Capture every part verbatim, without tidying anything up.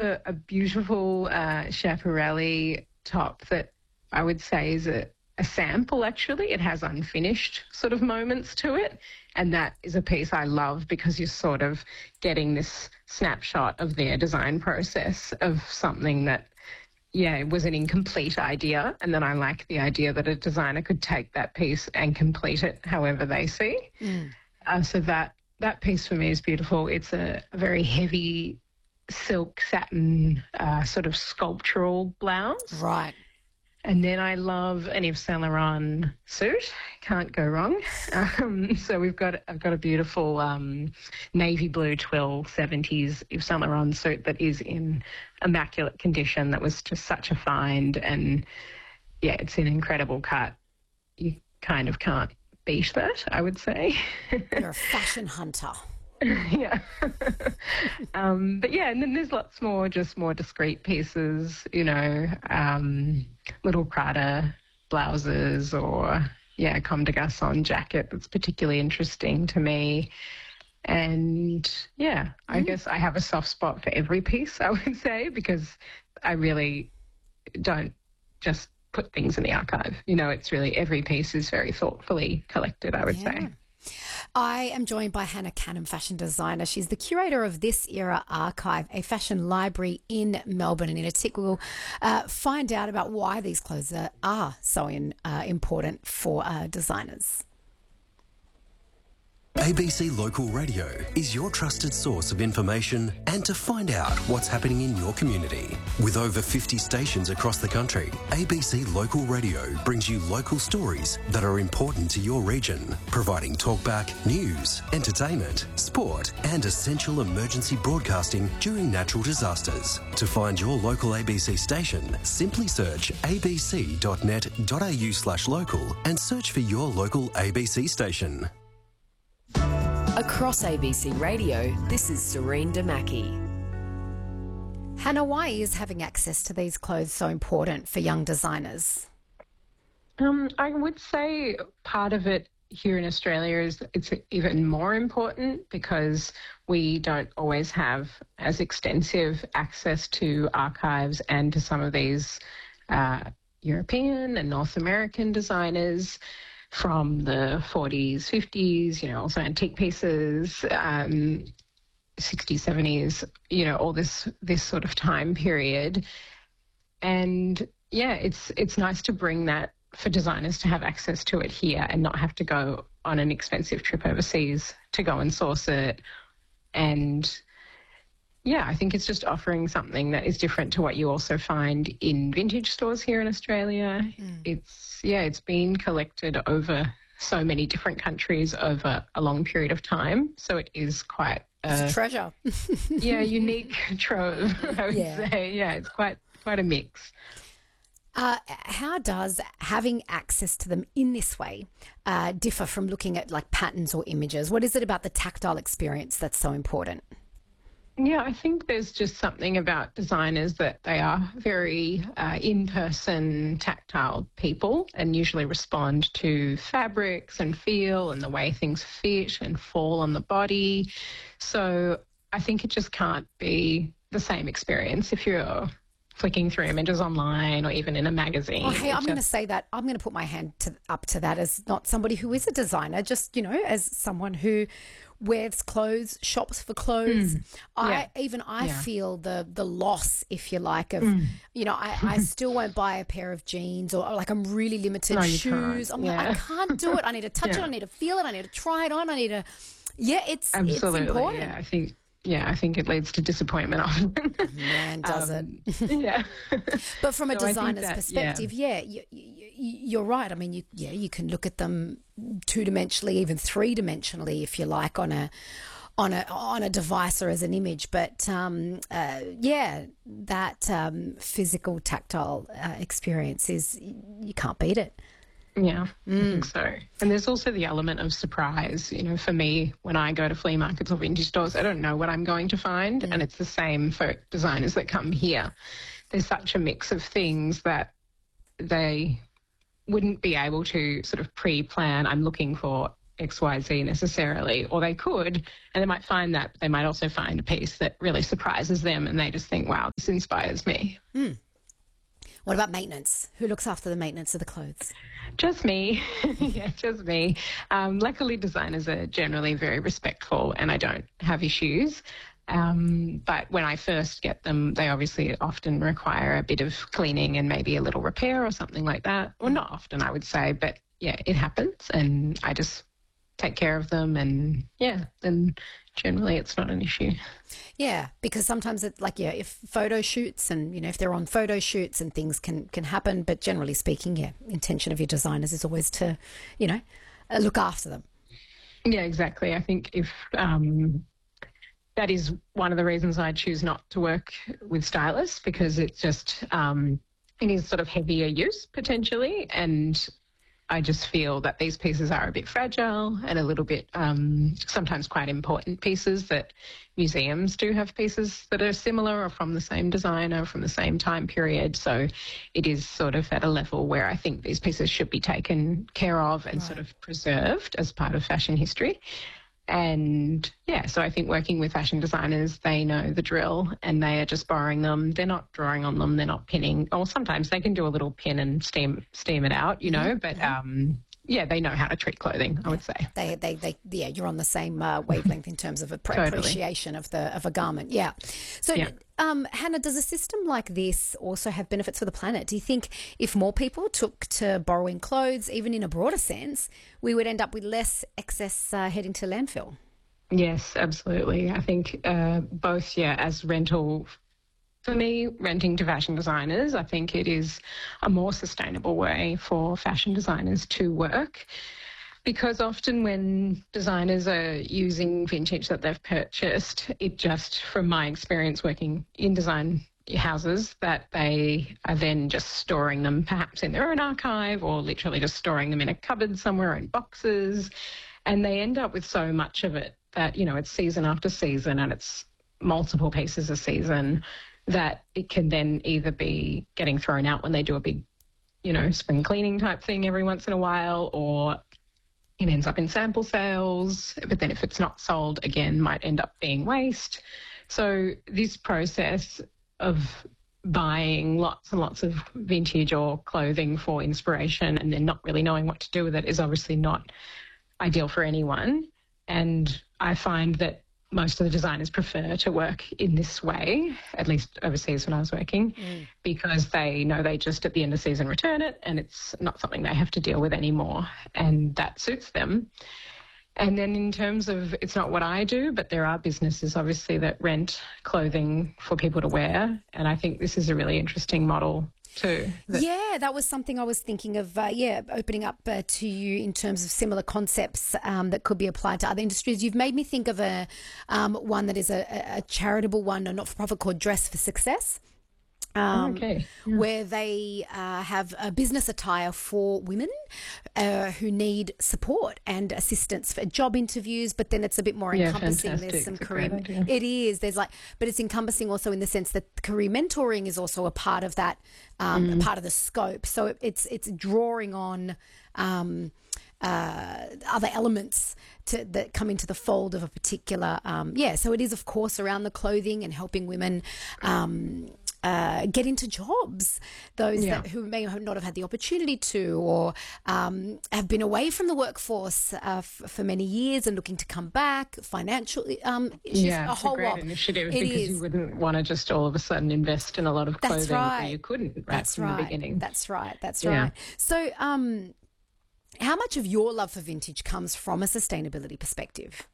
a, a beautiful uh, Schiaparelli top that I would say is a, a sample, actually. It has unfinished sort of moments to it. And that is a piece I love because you're sort of getting this snapshot of their design process of something that, yeah, it was an incomplete idea. And then I like the idea that a designer could take that piece and complete it however they see. Mm. Uh, so that that piece for me is beautiful. It's a, a very heavy silk satin uh, sort of sculptural blouse. Right. And then I love an Yves Saint Laurent suit. Can't go wrong. Um, so we've got I've got a beautiful um, navy blue twill seventies Yves Saint Laurent suit that is in immaculate condition. That was just such a find, and yeah, it's an incredible cut. You kind of can't beat that, I would say. You're a fashion hunter. Yeah. um, but yeah, and then there's lots more, just more discreet pieces, you know, um, little Prada blouses or, yeah, Comme des Garçons jacket that's particularly interesting to me. And, yeah, mm. I guess I have a soft spot for every piece, I would say, because I really don't just put things in the archive. You know, it's really every piece is very thoughtfully collected, I would yeah. say. I am joined by Hannah Canham, fashion designer. She's the curator of This Era Archive, a fashion library in Melbourne. And in a tick, we'll uh, find out about why these clothes are, are so in, uh, important for uh, designers. A B C Local Radio is your trusted source of information and to find out what's happening in your community. With over fifty stations across the country, A B C Local Radio brings you local stories that are important to your region, providing talkback, news, entertainment, sport and essential emergency broadcasting during natural disasters. To find your local A B C station, simply search abc.net.au slash local and search for your local A B C station. Across A B C Radio, this is Serene Damaki. Hannah, why is having access to these clothes so important for young designers? Um, I would say part of it here in Australia is it's even more important because we don't always have as extensive access to archives and to some of these uh, European and North American designers from the forties, fifties, you know, also antique pieces, um, sixties, seventies, you know, all this this sort of time period. And yeah, it's it's nice to bring that for designers to have access to it here and not have to go on an expensive trip overseas to go and source it. And yeah, I think it's just offering something that is different to what you also find in vintage stores here in Australia. Mm. It's, yeah, it's been collected over so many different countries over a long period of time. So it is quite a, it's a treasure. yeah, unique trove, I would yeah. say. Yeah, it's quite quite a mix. Uh, how does having access to them in this way uh, differ from looking at like patterns or images? What is it about the tactile experience that's so important? Yeah, I think there's just something about designers that they are very uh, in-person, tactile people and usually respond to fabrics and feel and the way things fit and fall on the body. So I think it just can't be the same experience if you're flicking through images online or even in a magazine. Oh, hey, I'm just... going to say that. I'm going to put my hand to, up to that as not somebody who is a designer, just, you know, as someone who wears clothes, shops for clothes. Mm. I yeah. Even I yeah. feel the the loss, if you like, of, mm. you know, I, I still won't buy a pair of jeans or like I'm really limited no, shoes. I'm yeah. like, I can't do it. I need to touch yeah. it. I need to feel it. I need to try it on. I need to, yeah, it's, Absolutely, it's important. Yeah, I think. Yeah, I think it leads to disappointment often. Man, does um, it? Yeah. But from a so designer's that, perspective, yeah, yeah you, you, you're right. I mean, you, yeah, you can look at them two-dimensionally, even three-dimensionally, if you like, on a on a on a device or as an image. But um, uh, yeah, that um, physical, tactile uh, experience is you can't beat it. Yeah, mm. I think so. And there's also the element of surprise. You know, for me, when I go to flea markets or vintage stores, I don't know what I'm going to find. Mm. And it's the same for designers that come here. There's such a mix of things that they wouldn't be able to sort of pre-plan. I'm looking for X Y Z necessarily, or they could, and they might find that, but they might also find a piece that really surprises them and they just think, wow, this inspires me. Mm. What about maintenance? Who looks after the maintenance of the clothes? Just me. Yeah, just me. Um, luckily, designers are generally very respectful and I don't have issues. Um, but when I first get them, they obviously often require a bit of cleaning and maybe a little repair or something like that. Or not often, I would say, but yeah, it happens and I just take care of them and yeah, then generally it's not an issue. Yeah, because sometimes it like, yeah, if photo shoots and, you know, if they're on photo shoots and things can, can happen, but generally speaking, yeah, intention of your designers is always to, you know, uh, look after them. Yeah, exactly. I think if, um, that is one of the reasons I choose not to work with stylists because it's just, um, it is sort of heavier use potentially. And I just feel that these pieces are a bit fragile and a little bit um, sometimes quite important pieces that museums do have pieces that are similar or from the same designer, from the same time period. So it is sort of at a level where I think these pieces should be taken care of and right. sort of preserved as part of fashion history. And yeah, so I think working with fashion designers, they know the drill and they are just borrowing them. They're not drawing on them. They're not pinning. Or sometimes they can do a little pin and steam steam it out, you know, but um, yeah, they know how to treat clothing, I would say. They, they, they, yeah, you're on the same uh, wavelength in terms of a totally. appreciation of the of a garment. Yeah. So, yeah. Um, Hannah, does a system like this also have benefits for the planet? Do you think if more people took to borrowing clothes, even in a broader sense, we would end up with less excess uh, heading to landfill? Yes, absolutely. I think uh, both, yeah, as rental. For me, renting to fashion designers, I think it is a more sustainable way for fashion designers to work because often when designers are using vintage that they've purchased, it just, from my experience working in design houses, that they are then just storing them perhaps in their own archive or literally just storing them in a cupboard somewhere in boxes. And they end up with so much of it that, you know, it's season after season and it's multiple pieces a season that it can then either be getting thrown out when they do a big, you know, spring cleaning type thing every once in a while, or it ends up in sample sales, but then if it's not sold again, might end up being waste. So this process of buying lots and lots of vintage or clothing for inspiration and then not really knowing what to do with it is obviously not ideal for anyone. And I find that most of the designers prefer to work in this way, at least overseas when I was working, mm. because they know they just at the end of season return it and it's not something they have to deal with anymore, and that suits them. And then in terms of, it's not what I do, but there are businesses obviously that rent clothing for people to wear, and I think this is a really interesting model too. That yeah, that was something I was thinking of, uh, yeah, opening up uh, to you in terms of similar concepts um, that could be applied to other industries. You've made me think of a um, one that is a, a charitable one, a not-for-profit called Dress for Success. Um, okay. Yeah. Where they uh, have a business attire for women uh, who need support and assistance for job interviews, but then it's a bit more yeah, encompassing. Fantastic. There's some it's career. It is. There's like, but it's encompassing also in the sense that career mentoring is also a part of that, um, mm. a part of the scope. So it, it's it's drawing on um, uh, other elements to, that come into the fold of a particular. Um, yeah. So it is, of course, around the clothing and helping women. Um, Uh, get into jobs, those yeah. that, who may not have had the opportunity to, or um, have been away from the workforce uh, f- for many years and looking to come back, financially. Um, yeah, a it's whole a great lot. initiative it because is. you wouldn't want to just all of a sudden invest in a lot of clothing That's right. that you couldn't right That's from right. the beginning. That's right. That's yeah. right. So um, how much of your love for vintage comes from a sustainability perspective?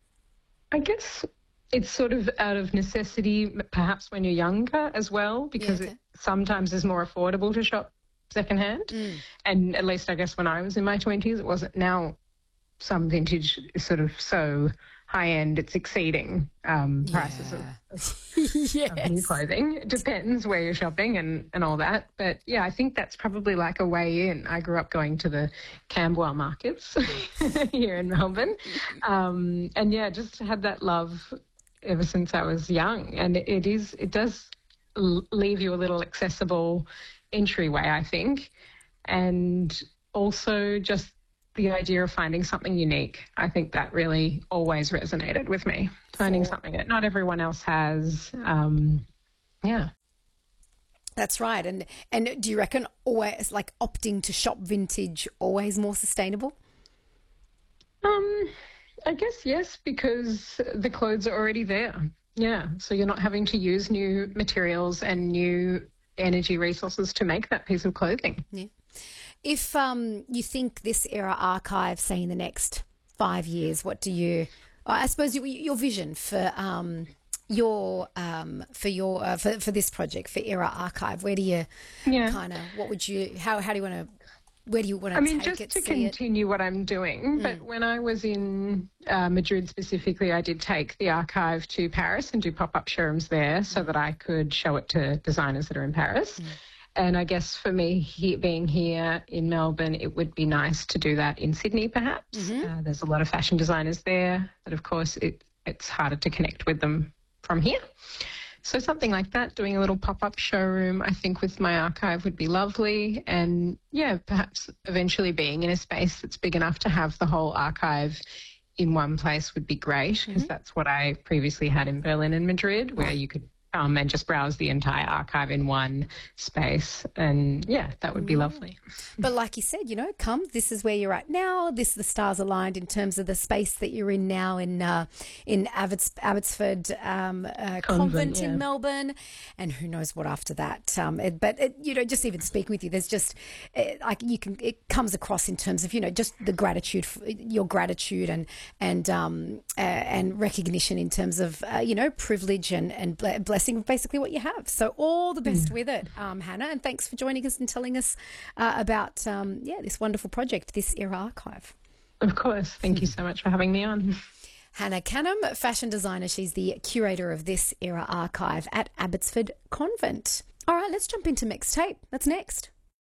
I guess it's sort of out of necessity, perhaps when you're younger as well, because yeah, okay. it sometimes is more affordable to shop secondhand. Mm. And at least I guess when I was in my twenties, it wasn't. Now some vintage is sort of so high-end, it's exceeding um, yeah. prices of, of, yes. of new clothing. It depends where you're shopping and, and all that. But, yeah, I think that's probably like a way in. I grew up going to the Camberwell markets here in Melbourne. Um, and, yeah, just had that love ever since I was young. And it, it is, it does leave you a little accessible entryway, I think. And also just the idea of finding something unique, I think that really always resonated with me. Finding For- something that not everyone else has. Um, yeah. That's right. And and do you reckon always like opting to shop vintage always more sustainable? Um, I guess yes, because the clothes are already there. Yeah. So you're not having to use new materials and new energy resources to make that piece of clothing. Yeah. If um, you think this era archive, say in the next five years, what do you, I suppose your, your vision for um, your um, for your uh, for for this project for Era Archive, where do you Yeah. kind of, what would you, how how do you want to, where do you want to I mean, take just it? to see it? continue what I'm doing, but when I was in uh, Madrid specifically, I did take the archive to Paris and do pop-up showrooms there so that I could show it to designers that are in Paris. And I guess for me, he, being here in Melbourne, it would be nice to do that in Sydney, perhaps. Uh, there's a lot of fashion designers there, but of course it, it's harder to connect with them from here. So something like that, doing a little pop-up showroom, I think with my archive would be lovely. And yeah, perhaps eventually being in a space that's big enough to have the whole archive in one place would be great, because that's what I previously had in Berlin and Madrid, where you could come and just browse the entire archive in one space. And yeah, that would be lovely. But like you said, you know, come, this is where you're at now. This, the stars aligned in terms of the space that you're in now in uh, in Abbots, Abbotsford um, uh, Convent, Convent, yeah. in Melbourne, and who knows what after that. Um, it, but it, you know, just even speaking with you, there's just it, like you can, it comes across in terms of, you know, just the gratitude, for, your gratitude and and um, uh, and recognition in terms of uh, you know, privilege and and ble- blessing, basically what you have. So all the best with it, um, Hannah, and thanks for joining us and telling us uh, about um, yeah, this wonderful project, this Era Archive. Of course. Thank you so much for having me on. Hannah Canham, fashion designer. She's the curator of this Era Archive at Abbotsford Convent. All right, let's jump into Mixtape. That's next.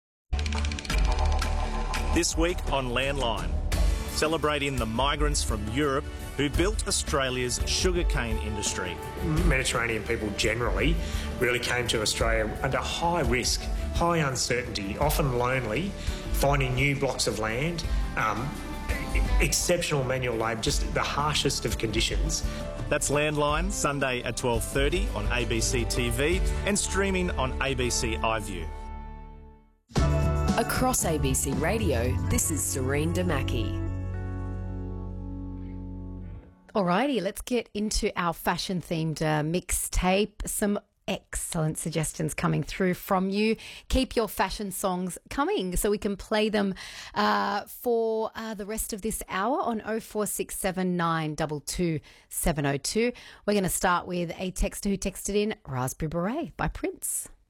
This week on Landline, celebrating the migrants from Europe who built Australia's sugarcane industry. Mediterranean people generally really came to Australia under high risk, high uncertainty, often lonely, finding new blocks of land, um, exceptional manual labour, just the harshest of conditions. That's Landline, Sunday at twelve thirty on A B C T V and streaming on A B C iView. Across A B C Radio, this is Serene Damaki. Alrighty, let's get into our fashion-themed uh, mixtape. Some excellent suggestions coming through from you. Keep your fashion songs coming so we can play them uh, for uh, the rest of this hour on oh four six seven nine two two seven oh two. We're going to start with a texter who texted in Raspberry Beret by Prince.